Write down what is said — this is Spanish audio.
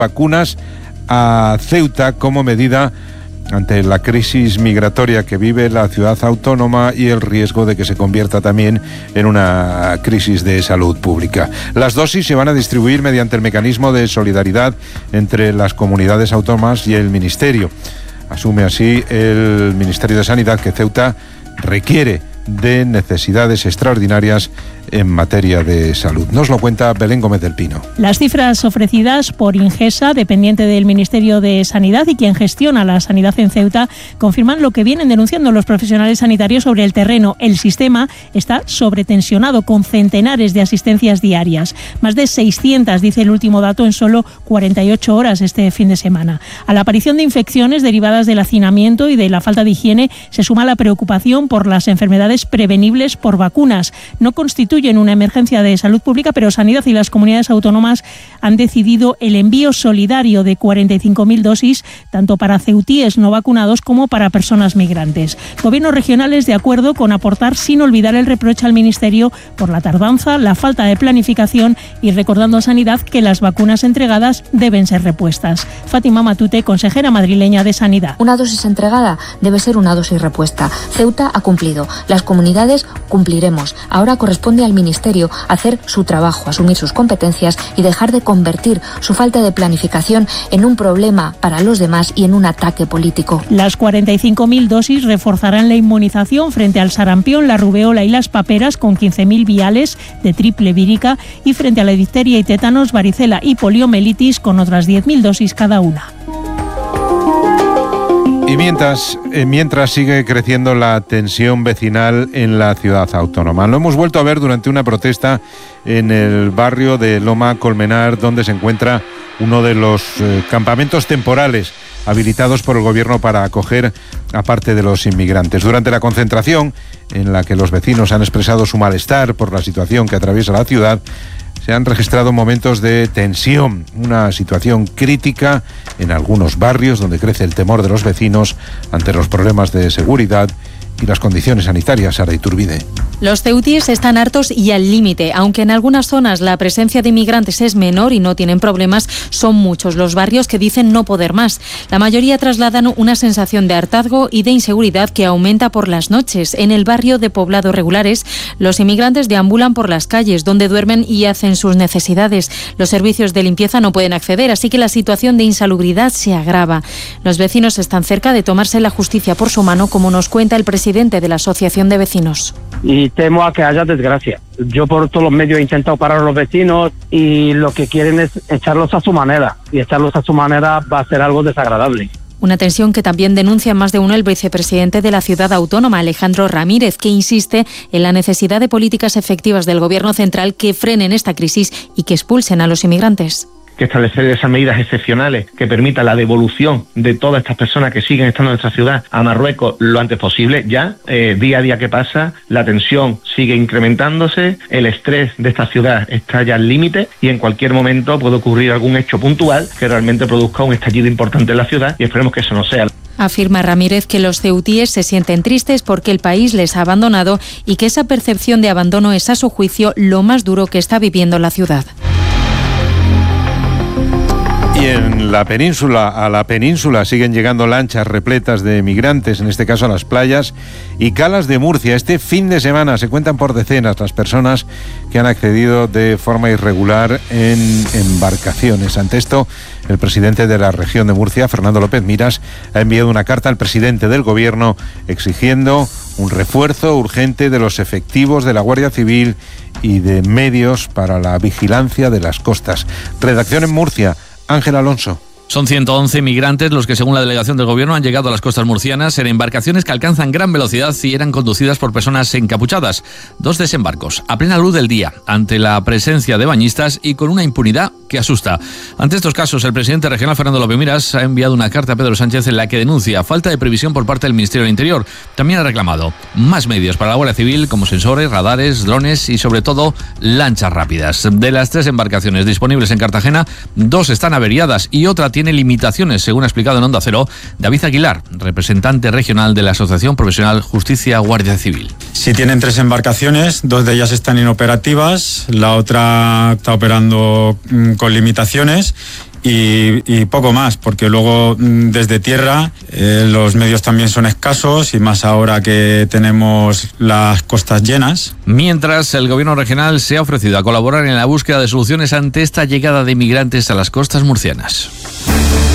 vacunas a Ceuta como medida ante la crisis migratoria que vive la ciudad autónoma y el riesgo de que se convierta también en una crisis de salud pública. Las dosis se van a distribuir mediante el mecanismo de solidaridad entre las comunidades autónomas y el Ministerio. Asume así el Ministerio de Sanidad que Ceuta requiere de necesidades extraordinarias en materia de salud. Nos lo cuenta Belén Gómez del Pino. Las cifras ofrecidas por Ingesa, dependiente del Ministerio de Sanidad y quien gestiona la sanidad en Ceuta, confirman lo que vienen denunciando los profesionales sanitarios sobre el terreno. El sistema está sobretensionado con centenares de asistencias diarias. Más de 600, dice el último dato, en solo 48 horas este fin de semana. A la aparición de infecciones derivadas del hacinamiento y de la falta de higiene se suma la preocupación por las enfermedades prevenibles por vacunas. No constituyen una emergencia de salud pública, pero Sanidad y las comunidades autónomas han decidido el envío solidario de 45.000 dosis, tanto para ceutíes no vacunados como para personas migrantes. Gobiernos regionales de acuerdo con aportar sin olvidar el reproche al Ministerio por la tardanza, la falta de planificación y recordando a Sanidad que las vacunas entregadas deben ser repuestas. Fátima Matute, consejera madrileña de Sanidad. Una dosis entregada debe ser una dosis repuesta. Ceuta ha cumplido. Las comunidades cumpliremos. Ahora corresponde al Ministerio hacer su trabajo, asumir sus competencias y dejar de convertir su falta de planificación en un problema para los demás y en un ataque político. Las 45.000 dosis reforzarán la inmunización frente al sarampión, la rubeola y las paperas con 15.000 viales de triple vírica y frente a la difteria y tétanos, varicela y poliomielitis con otras 10.000 dosis cada una. Y mientras sigue creciendo la tensión vecinal en la ciudad autónoma. Lo hemos vuelto a ver durante una protesta en el barrio de Loma Colmenar, donde se encuentra uno de los campamentos temporales habilitados por el gobierno para acoger a parte de los inmigrantes. Durante la concentración, en la que los vecinos han expresado su malestar por la situación que atraviesa la ciudad, se han registrado momentos de tensión, una situación crítica en algunos barrios donde crece el temor de los vecinos ante los problemas de seguridad y las condiciones sanitarias. Sara Iturbide. Los ceutíes están hartos y al límite. Aunque en algunas zonas la presencia de inmigrantes es menor y no tienen problemas, son muchos los barrios que dicen no poder más. La mayoría trasladan una sensación de hartazgo y de inseguridad que aumenta por las noches. En el barrio de poblados regulares, los inmigrantes deambulan por las calles donde duermen y hacen sus necesidades. Los servicios de limpieza no pueden acceder, así que la situación de insalubridad se agrava. Los vecinos están cerca de tomarse la justicia por su mano, como nos cuenta el presidente de la Asociación de Vecinos. Y temo a que haya desgracia. Yo por todos los medios he intentado parar a los vecinos y lo que quieren es echarlos a su manera. Y echarlos a su manera va a ser algo desagradable. Una tensión que también denuncia más de uno el vicepresidente de la ciudad autónoma, Alejandro Ramírez, que insiste en la necesidad de políticas efectivas del gobierno central que frenen esta crisis y que expulsen a los inmigrantes. Que establecer esas medidas excepcionales que permitan la devolución de todas estas personas que siguen estando en nuestra ciudad a Marruecos lo antes posible. Ya día a día que pasa, la tensión sigue incrementándose, el estrés de esta ciudad está ya al límite y en cualquier momento puede ocurrir algún hecho puntual que realmente produzca un estallido importante en la ciudad y esperemos que eso no sea. Afirma Ramírez que los ceutíes se sienten tristes porque el país les ha abandonado y que esa percepción de abandono es, a su juicio, lo más duro que está viviendo la ciudad. Y en la península, a la península siguen llegando lanchas repletas de migrantes, en este caso a las playas y calas de Murcia. Este fin de semana se cuentan por decenas las personas que han accedido de forma irregular en embarcaciones. Ante esto, el presidente de la región de Murcia, Fernando López Miras, ha enviado una carta al presidente del gobierno exigiendo un refuerzo urgente de los efectivos de la Guardia Civil y de medios para la vigilancia de las costas. Redacción en Murcia, Ángel Alonso. Son 111 migrantes los que, según la delegación del gobierno, han llegado a las costas murcianas en embarcaciones que alcanzan gran velocidad y eran conducidas por personas encapuchadas. 2 desembarcos, a plena luz del día, ante la presencia de bañistas y con una impunidad que asusta. Ante estos casos, el presidente regional, Fernando López Miras, ha enviado una carta a Pedro Sánchez en la que denuncia falta de previsión por parte del Ministerio del Interior. También ha reclamado más medios para la Guardia Civil, como sensores, radares, drones y, sobre todo, lanchas rápidas. De las 3 embarcaciones disponibles en Cartagena, 2 están averiadas y otra tiene limitaciones, según ha explicado en Onda Cero David Aguilar, representante regional de la Asociación Profesional Justicia Guardia Civil. Si tienen 3 embarcaciones, 2 de ellas están inoperativas, la otra está operando con limitaciones y poco más, porque luego desde tierra los medios también son escasos y más ahora que tenemos las costas llenas. Mientras, el gobierno regional se ha ofrecido a colaborar en la búsqueda de soluciones ante esta llegada de inmigrantes a las costas murcianas.